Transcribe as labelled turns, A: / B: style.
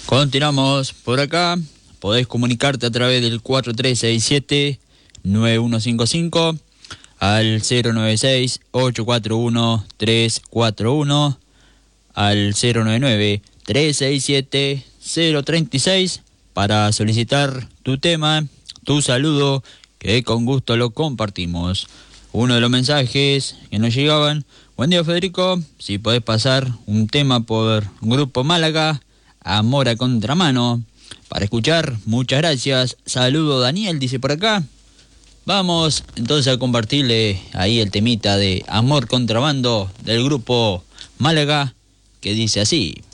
A: Continuamos por acá. Podés comunicarte a través del 4367-9155 al 096-841-341 al 099-367-036 para solicitar tu tema, tu saludo, que con gusto lo compartimos. Uno de los mensajes que nos llegaban: buen día, Federico, si podés pasar un tema por Grupo Málaga, Amor a Contramano, para escuchar. Muchas gracias. Saludo Daniel, dice por acá. Vamos entonces a compartirle ahí el temita de Amor Contrabando del Grupo Málaga, que dice así.